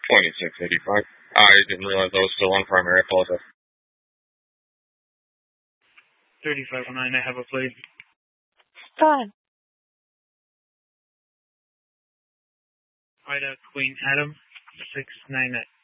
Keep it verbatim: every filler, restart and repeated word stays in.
twenty-six eighty-five. I didn't realize I was still on primary. I apologize. thirty-five oh nine, I have a plate. Fine. Ida Queen Adam, six nine nine.